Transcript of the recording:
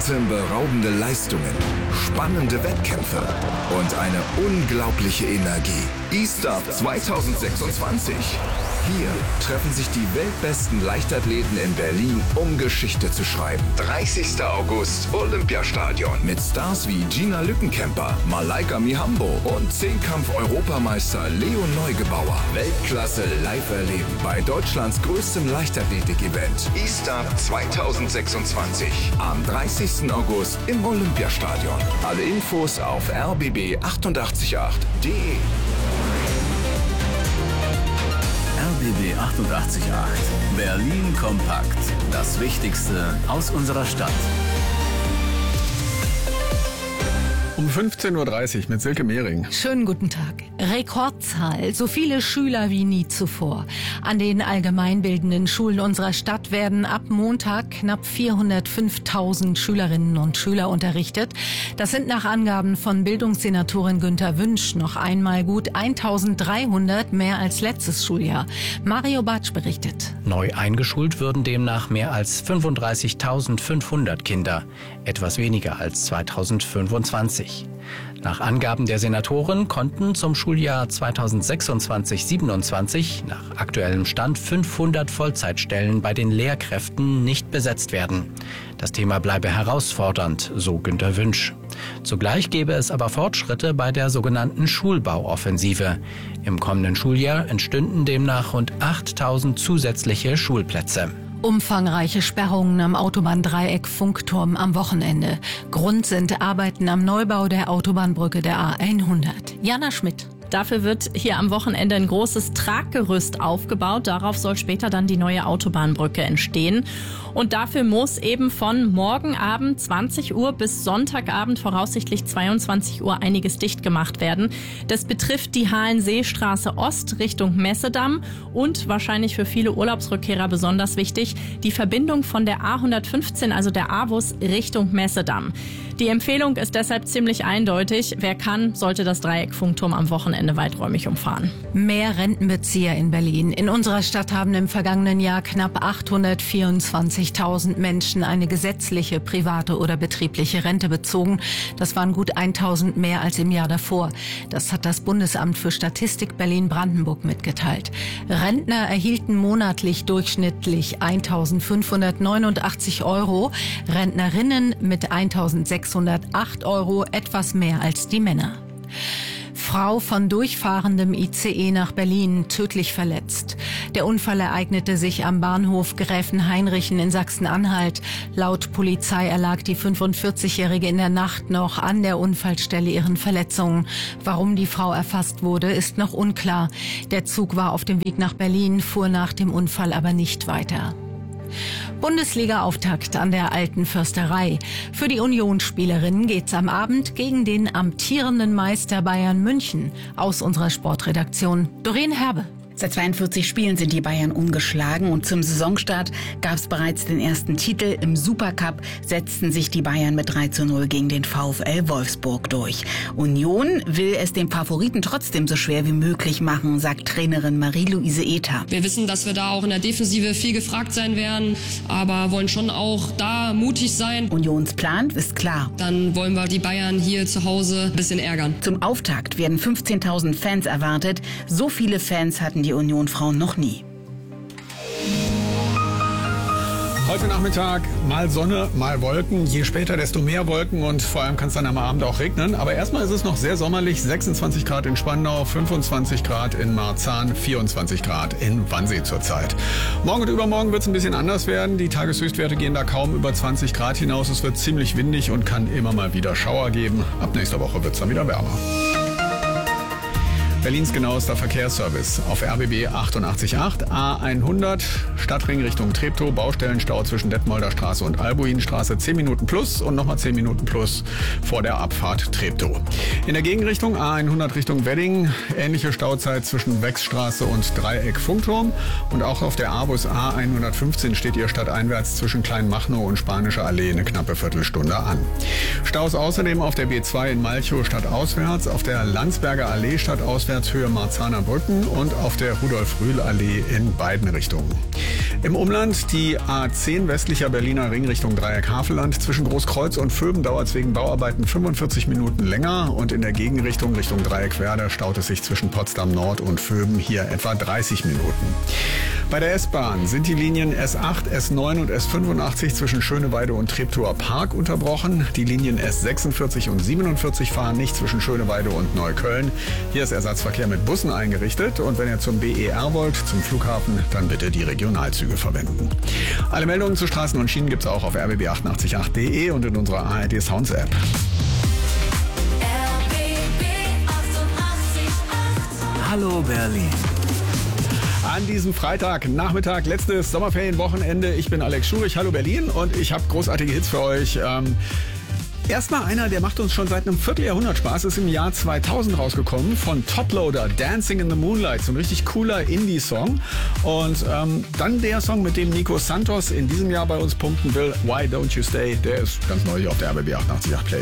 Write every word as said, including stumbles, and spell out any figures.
Atemberaubende Leistungen, spannende Wettkämpfe und eine unglaubliche Energie. E-Start zweitausendsechsundzwanzig. Hier treffen sich die weltbesten Leichtathleten in Berlin, um Geschichte zu schreiben. dreißigster August, Olympiastadion. Mit Stars wie Gina Lückenkämper, Malaika Mihambo und Zehnkampf-Europameister Leon Neugebauer. Weltklasse live erleben bei Deutschlands größtem Leichtathletik-Event. E-Start zweitausendsechsundzwanzig. Am dreißigsten August im Olympiastadion. Alle Infos auf r b b achtundachtzig punkt acht punkt d e. R B B achtundachtzig Punkt acht. Berlin kompakt. Das Wichtigste aus unserer Stadt. Um fünfzehn Uhr dreißig mit Silke Mehring. Schönen guten Tag. Rekordzahl, so viele Schüler wie nie zuvor. An den allgemeinbildenden Schulen unserer Stadt werden ab Montag knapp vierhundertfünftausend Schülerinnen und Schüler unterrichtet. Das sind nach Angaben von Bildungssenatorin Günter Wünsch noch einmal gut eintausenddreihundert mehr als letztes Schuljahr. Mario Batsch berichtet. Neu eingeschult würden demnach mehr als fünfunddreißigtausendfünfhundert Kinder, etwas weniger als zweitausendfünfundzwanzig. Nach Angaben der Senatoren konnten zum Schuljahr zweitausendsechsundzwanzig siebenundzwanzig nach aktuellem Stand fünfhundert Vollzeitstellen bei den Lehrkräften nicht besetzt werden. Das Thema bleibe herausfordernd, so Günter Wünsch. Zugleich gäbe es aber Fortschritte bei der sogenannten Schulbauoffensive. Im kommenden Schuljahr entstünden demnach rund achttausend zusätzliche Schulplätze. Umfangreiche Sperrungen am Autobahndreieck Funkturm am Wochenende. Grund sind Arbeiten am Neubau der Autobahnbrücke der A hundert. Jana Schmidt. Dafür wird hier am Wochenende ein großes Traggerüst aufgebaut. Darauf soll später dann die neue Autobahnbrücke entstehen. Und dafür muss eben von morgen Abend zwanzig Uhr bis Sonntagabend voraussichtlich zweiundzwanzig Uhr einiges dicht gemacht werden. Das betrifft die Halenseestraße Ost Richtung Messedamm und wahrscheinlich für viele Urlaubsrückkehrer besonders wichtig, die Verbindung von der A hundertfünfzehn, also der A-Bus, Richtung Messedamm. Die Empfehlung ist deshalb ziemlich eindeutig. Wer kann, sollte das Dreieck Funkturm am Wochenende weiträumig umfahren. Mehr Rentenbezieher in Berlin. In unserer Stadt haben im vergangenen Jahr knapp achthundertvierundzwanzigtausend Menschen eine gesetzliche, private oder betriebliche Rente bezogen. Das waren gut tausend mehr als im Jahr davor. Das hat das Bundesamt für Statistik Berlin-Brandenburg mitgeteilt. Rentner erhielten monatlich durchschnittlich eintausendfünfhundertneunundachtzig Euro. Rentnerinnen mit eintausendsechshundertacht Euro, etwas mehr als die Männer. Frau von durchfahrendem I C E nach Berlin tödlich verletzt. Der Unfall ereignete sich am Bahnhof Gräfenhainrichen in Sachsen-Anhalt. Laut Polizei erlag die fünfundvierzigjährige in der Nacht noch an der Unfallstelle ihren Verletzungen. Warum die Frau erfasst wurde, ist noch unklar. Der Zug war auf dem Weg nach Berlin, fuhr nach dem Unfall aber nicht weiter. Bundesliga-Auftakt an der Alten Försterei. Für die Unionsspielerinnen geht's am Abend gegen den amtierenden Meister Bayern München. Aus unserer Sportredaktion Doreen Herbe. Seit zweiundvierzig Spielen sind die Bayern ungeschlagen und zum Saisonstart gab es bereits den ersten Titel. Im Supercup setzten sich die Bayern mit drei zu null gegen den VfL Wolfsburg durch. Union will es dem Favoriten trotzdem so schwer wie möglich machen, sagt Trainerin Marie-Louise Ether. Wir wissen, dass wir da auch in der Defensive viel gefragt sein werden, aber wollen schon auch da mutig sein. Unions Plan ist klar. Dann wollen wir die Bayern hier zu Hause ein bisschen ärgern. Zum Auftakt werden fünfzehntausend Fans erwartet. So viele Fans hatten die Union-Frauen noch nie. Heute Nachmittag mal Sonne, mal Wolken. Je später, desto mehr Wolken und vor allem kann es dann am Abend auch regnen. Aber erstmal ist es noch sehr sommerlich. sechsundzwanzig Grad in Spandau, fünfundzwanzig Grad in Marzahn, vierundzwanzig Grad in Wannsee zurzeit. Morgen und übermorgen wird es ein bisschen anders werden. Die Tageshöchstwerte gehen da kaum über zwanzig Grad hinaus. Es wird ziemlich windig und kann immer mal wieder Schauer geben. Ab nächster Woche wird es dann wieder wärmer. Berlins genauester Verkehrsservice auf R B B achtundachtzig Punkt acht, A hundert, Stadtring Richtung Treptow, Baustellenstau zwischen Detmolder Straße und Albuinstraße, zehn Minuten plus und nochmal zehn Minuten plus vor der Abfahrt Treptow. In der Gegenrichtung A hundert Richtung Wedding, ähnliche Stauzeit zwischen Wechsstraße und Dreieck Funkturm und auch auf der A-Bus A hundertfünfzehn steht ihr stadteinwärts zwischen Kleinmachnow und Spanische Allee eine knappe Viertelstunde an. Staus außerdem auf der B zwei in Malchow stadtauswärts, auf der Landsberger Allee stadtauswärts westwärts Höhe Marzahner Brücken und auf der Rudolf-Rühl-Allee in beiden Richtungen. Im Umland die A zehn westlicher Berliner Ring Richtung Dreieck Havelland. Zwischen Großkreuz und Vöben dauert es wegen Bauarbeiten fünfundvierzig Minuten länger und in der Gegenrichtung Richtung Dreieck Werder staut es sich zwischen Potsdam Nord und Vöben hier etwa dreißig Minuten. Bei der S-Bahn sind die Linien S acht, S neun und S fünfundachtzig zwischen Schöneweide und Treptower Park unterbrochen. Die Linien S sechsundvierzig und siebenundvierzig fahren nicht zwischen Schöneweide und Neukölln. Hier ist Ersatzverkehr mit Bussen eingerichtet und wenn ihr zum B E R wollt, zum Flughafen, dann bitte die Regionalzüge verwenden. Alle Meldungen zu Straßen und Schienen gibt es auch auf r b b achtundachtzig punkt acht punkt de und in unserer A R D Sounds App. Hallo Berlin. An diesem Freitagnachmittag, letztes Sommerferienwochenende. Ich bin Alex Schurich, hallo Berlin und ich habe großartige Hits für euch. Ähm, Erstmal einer, der macht uns schon seit einem Vierteljahrhundert Spaß, ist im Jahr zweitausend rausgekommen von Toploader, Dancing in the Moonlight, so ein richtig cooler Indie-Song. Und ähm, dann der Song, mit dem Nico Santos in diesem Jahr bei uns punkten will, Why Don't You Stay, der ist ganz neu hier auf der R B B achtundachtzig Punkt acht Playlist.